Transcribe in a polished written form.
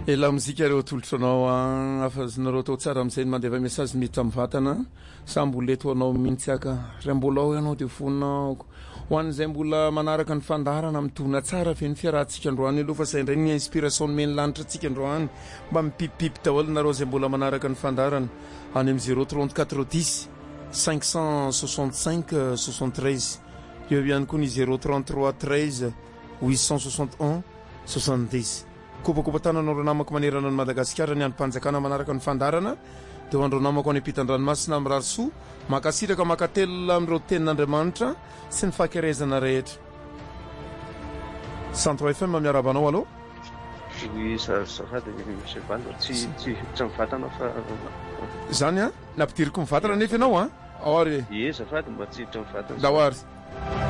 ela muzika ireo tolotranao afanareo tao tsara am'izay mandeva message mety amin'ny vatana sa mbola eto anao mihitsy aka raha mbola ao ianao de fonao ho an'izay mbola manaraka ny fandarana mitona tsara fe ny fiarahantsika androany aloha fa zay indray ny inspiration nomeny lanitra antsika androany mba mipipipipi daholo nareo zay mbola manaraka ny fandarana any amin'ny 034 10 565 73 eo ihany koa ny 033 13 861 70 kopakopa tananao ro namako manerana ny Madagasikara ny anympanjakana manaraka ny fandarana dia ho andro namako any ampitan-dranomasina amin'ny rarisoa makasiraka makatelona amin'ireo tenin'Andriamanitra sy ny fahakerezana rehetra. Centre FM miarabanao alo? Oui, azafady monsieur Balo, tsy mivatana fa zany a nampidiriko mivatana nefa ianao a? Aory. Ie, azafady mba tsy mivatana. Dahoary.